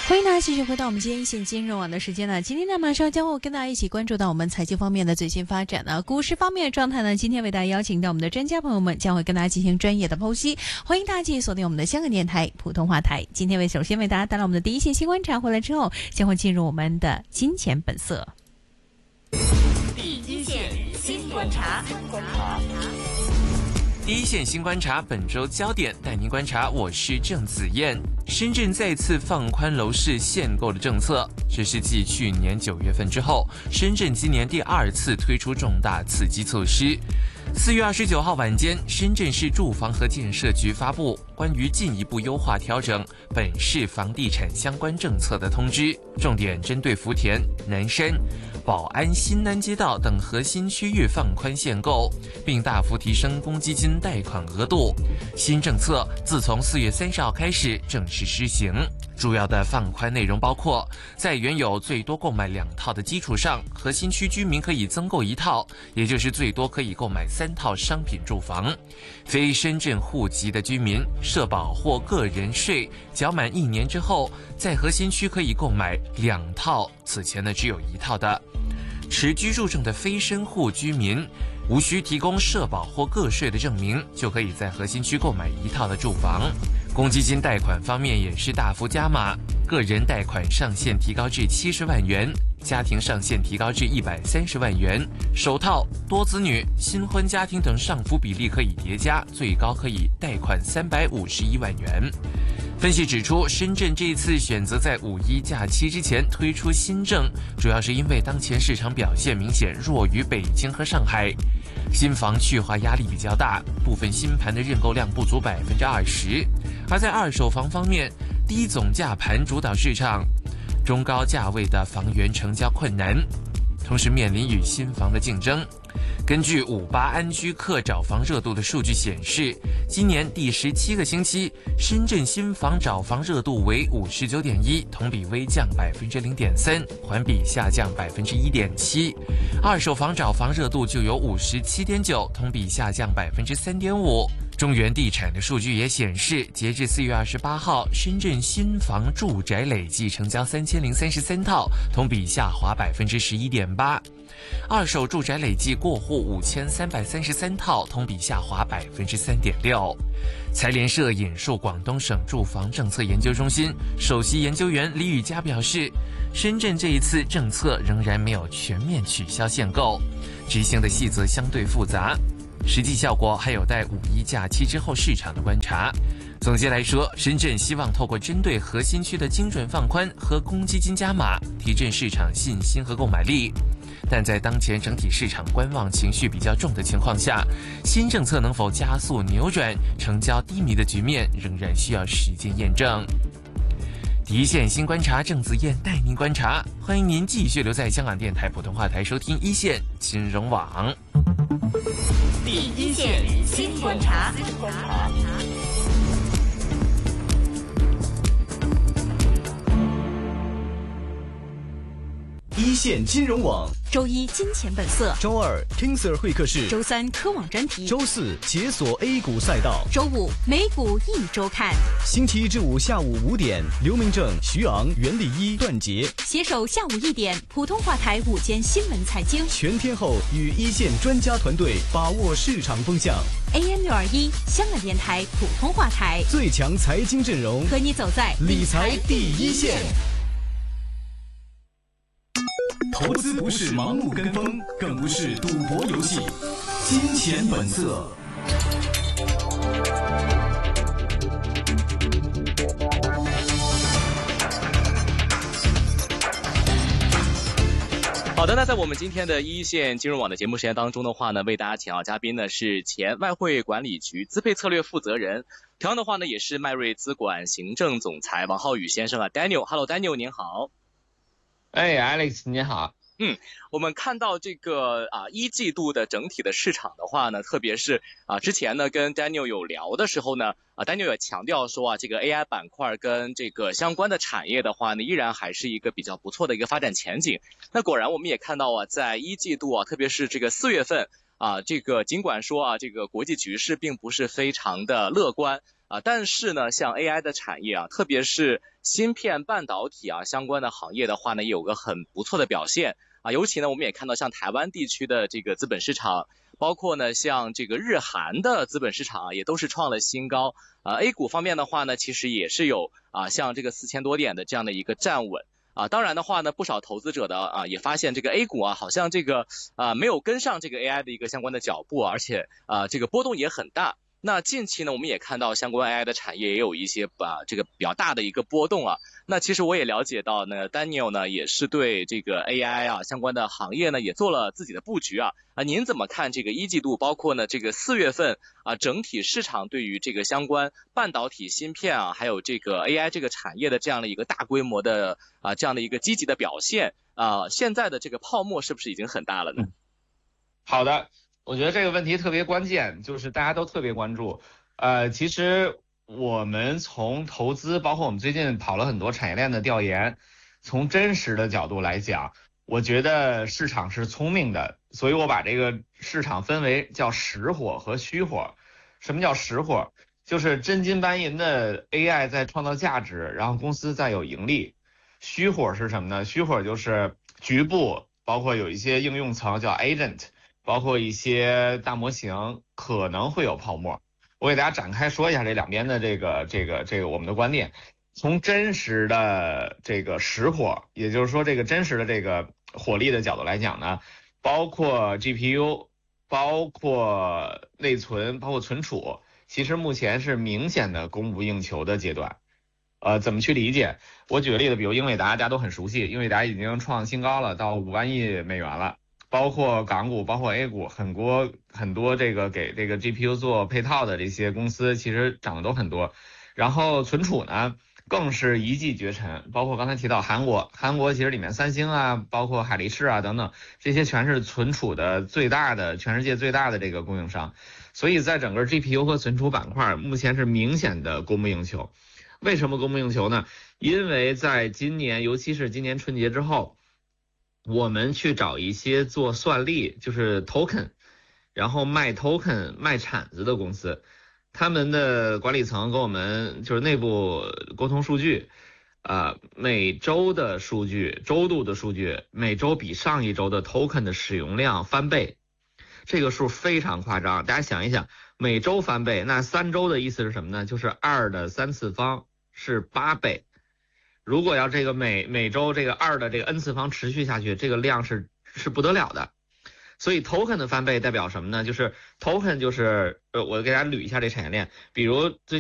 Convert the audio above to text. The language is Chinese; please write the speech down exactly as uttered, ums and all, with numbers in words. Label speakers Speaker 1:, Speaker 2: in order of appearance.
Speaker 1: 欢迎大家继续回到我们今天一线金融网的时间呢。今天呢，马上将会跟大家一起关注到我们财经方面的最新发展呢。股市方面的状态呢，今天为大家邀请到我们的专家朋友们，将会跟大家进行专业的剖析。欢迎大家继续锁定我们的香港电台普通话台。今天为首先为大家带来我们的第一线新观察，回来之后将会进入我们的金钱本色。
Speaker 2: 第一线新观察。
Speaker 3: 第一线新观察本周焦点带您观察，我是郑子燕。深圳再次放宽楼市限购的政策，这是继去年九月份之后，深圳今年第二次推出重大刺激措施。四月二十九号晚间，深圳市住房和建设局发布关于进一步优化调整本市房地产相关政策的通知，重点针对福田、南山、宝安新南街道等核心区域放宽限购，并大幅提升公积金贷款额度。新政策自从四月三十号开始正式施行，主要的放宽内容包括，在原有最多购买两套的基础上，核心区居民可以增购一套，也就是最多可以购买三套商品住房。非深圳户籍的居民，社保或个人税缴满一年之后，在核心区可以购买两套，此前呢只有一套的。持居住证的非深户居民，无需提供社保或个税的证明，就可以在核心区购买一套的住房。公积金贷款方面也是大幅加码，个人贷款上限提高至七十万元，家庭上限提高至一百三十万元，首套、多子女、新婚家庭等上浮比例可以叠加，最高可以贷款三百五十一万元。分析指出，深圳这次选择在五一假期之前推出新政，主要是因为当前市场表现明显弱于北京和上海，新房去化压力比较大，部分新盘的认购量不足百分之二十。而在二手房方面，低总价盘主导市场，中高价位的房源成交困难，同时面临与新房的竞争。根据五八安居客找房热度的数据显示，今年第十七个星期，深圳新房找房热度为五十九点一，同比微降百分之零点三，环比下降百分之一点七。二手房找房热度就有五十七点九，同比下降百分之三点五。中原地产的数据也显示，截至四月二十八号，深圳新房住宅累计成交三千零三十三套，同比下滑百分之十一点八。二手住宅累计过户五千三百三十三套，同比下滑百分之三点六。财联社引述广东省住房政策研究中心首席研究员李宇嘉表示，深圳这一次政策仍然没有全面取消限购，执行的细则相对复杂，实际效果还有待五一假期之后市场的观察。总结来说，深圳希望透过针对核心区的精准放宽和公积金加码，提振市场信心和购买力。但在当前整体市场观望情绪比较重的情况下，新政策能否加速扭转成交低迷的局面，仍然需要时间验证。第一线新观察，郑子燕带您观察，欢迎您继续留在香港电台普通话台收听一线金融网。
Speaker 2: 第一线新观察。
Speaker 4: 一线金融网，
Speaker 1: 周一金钱本色，
Speaker 4: 周二 King Sir 会客室，
Speaker 1: 周三科网专题，
Speaker 4: 周四解锁 A 股赛道，
Speaker 1: 周五美股一周看。
Speaker 4: 星期一至五下午五点，刘明正、徐昂、袁立一、段杰
Speaker 1: 携手下午一点，普通话台午间新闻财经，
Speaker 4: 全天候与一线专家团队把握市场风向。
Speaker 1: A M 六二一香港电台普通话台，
Speaker 4: 最强财经阵容，
Speaker 1: 和你走在
Speaker 4: 理财第一线。投资不是盲目跟风，更不是赌博游戏。金钱本色。
Speaker 5: 好的，那在我们今天的一线金融网的节目时间当中的话呢，为大家请到嘉宾呢是前外汇管理局资配策略负责人，同样的话呢也是迈瑞资管行政总裁王浩宇先生啊 ，Daniel，Hello Daniel， 您好。
Speaker 6: 哎 ，Alex， 你好。
Speaker 5: 嗯，我们看到这个啊一季度的整体的市场的话呢，特别是啊之前呢跟 Daniel 有聊的时候呢，啊 Daniel 也强调说啊，这个 A I 板块跟这个相关的产业的话呢，依然还是一个比较不错的一个发展前景。那果然我们也看到啊，在一季度啊，特别是这个四月份啊，这个尽管说啊，这个国际局势并不是非常的乐观啊，但是呢，像 A I 的产业啊，特别是芯片半导体啊相关的行业的话呢，也有个很不错的表现啊。尤其呢，我们也看到像台湾地区的这个资本市场，包括呢像这个日韩的资本市场啊，也都是创了新高啊。A 股方面的话呢，其实也是有啊像这个四千多点的这样的一个站稳。啊，当然的话呢，不少投资者的啊也发现这个 A 股啊好像这个啊没有跟上这个 A I 的一个相关的脚步，而且啊这个波动也很大。那近期呢，我们也看到相关 A I 的产业也有一些啊这个比较大的一个波动啊。那其实我也了解到呢 ，Daniel 呢也是对这个 A I 啊相关的行业呢也做了自己的布局啊。啊，您怎么看这个一季度，包括呢这个四月份啊整体市场对于这个相关半导体芯片啊，还有这个 A I 这个产业的这样的一个大规模的啊这样的一个积极的表现啊，现在的这个泡沫是不是已经很大了呢？
Speaker 6: 好的。我觉得这个问题特别关键，就是大家都特别关注。呃，其实我们从投资，包括我们最近跑了很多产业链的调研，从真实的角度来讲，我觉得市场是聪明的，所以我把这个市场分为叫实火和虚火。什么叫实火？就是真金白银的 A I 在创造价值，然后公司在有盈利。虚火是什么呢？虚火就是局部，包括有一些应用层叫 agent。包括一些大模型可能会有泡沫，我给大家展开说一下这两边的这个这个这个我们的观点。从真实的这个实火，也就是说这个真实的这个火力的角度来讲呢，包括 G P U， 包括内存，包括存储，其实目前是明显的供不应求的阶段。呃，怎么去理解？我举个例子，比如英伟达，大家都很熟悉，英伟达已经创新高了，到五万亿美元了。包括港股，包括 A 股，很多很多这个给这个 G P U 做配套的这些公司，其实涨得都很多。然后存储呢，更是一骑绝尘。包括刚才提到韩国，韩国其实里面三星啊，包括海力士啊等等，这些全是存储的最大的，全世界最大的这个供应商。所以在整个 G P U 和存储板块，目前是明显的供不应求。为什么供不应求呢？因为在今年，尤其是今年春节之后，我们去找一些做算力，就是 token， 然后卖 token 卖铲子的公司，他们的管理层跟我们就是内部沟通数据，呃，每周的数据，周度的数据，每周比上一周的 token 的使用量翻倍，这个数非常夸张。大家想一想，每周翻倍，那三周的意思是什么呢？就是二的三次方是八倍。如果要这个每每周这个二的这个 n 次方持续下去，这个量是是不得了的。所以 token 的翻倍代表什么呢？就是 token 就是呃，我给大家捋一下这产业链，比如最